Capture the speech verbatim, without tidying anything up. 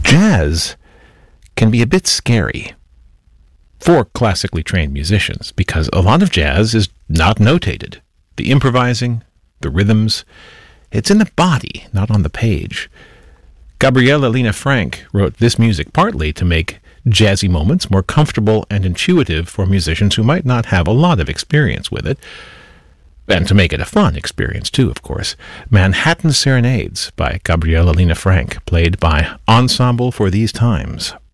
jazz can be a bit scary for classically trained musicians because a lot of jazz is not notated. The improvising, the rhythms, it's in the body, not on the page. Gabriela Lena Frank wrote this music partly to make jazzy moments more comfortable and intuitive for musicians who might not have a lot of experience with it, and to make it a fun experience too, of course. Manhattan Serenades by Gabriela Lena Frank, played by Ensemble for These Times.